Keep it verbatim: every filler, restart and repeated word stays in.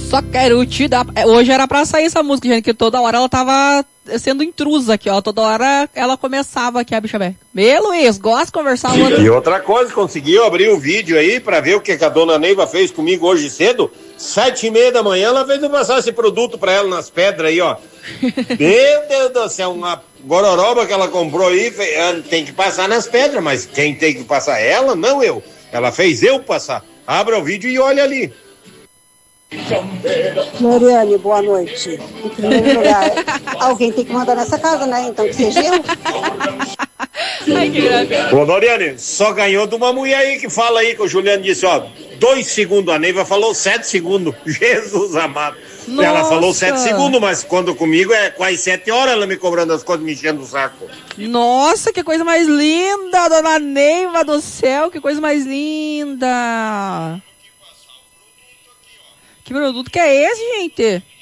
Só quero te dar... Hoje era pra sair essa música, gente, que toda hora ela tava sendo intrusa aqui, ó. Toda hora ela começava aqui, a bicha velha. Meu Luiz, gosta de conversar. Outra... E outra coisa, conseguiu abrir o vídeo aí pra ver o que, que a dona Neiva fez comigo hoje cedo? Sete e meia da manhã ela fez eu passar esse produto pra ela nas pedras aí, ó. Meu Deus do céu, uma gororoba que ela comprou aí, tem que passar nas pedras, mas quem tem que passar? Ela, não eu. Ela fez eu passar. Abra o vídeo e olha ali. Loriane, boa noite. Em primeiro lugar, alguém tem que mandar nessa casa, né? Então que seja eu. Ai, que graça. Ô, Loriane, só ganhou de uma mulher aí que fala aí, que o Juliano disse, ó, dois segundos, a Neiva falou sete segundos. Jesus amado. Nossa. Ela falou sete segundos, mas quando comigo é quase sete horas ela me cobrando as coisas, me enchendo o saco. Nossa, que coisa mais linda, dona Neiva do céu, que coisa mais linda. Que produto que é esse, gente?